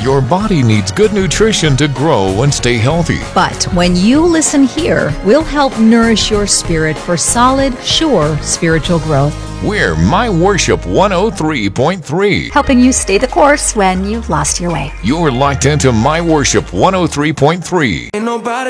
Your body needs good nutrition to grow and stay healthy. But when you listen here, we'll help nourish your spirit for solid, sure spiritual growth. We're My Worship 103.3. Helping you stay the course when you've lost your way. You're locked into My Worship 103.3. Ain't nobody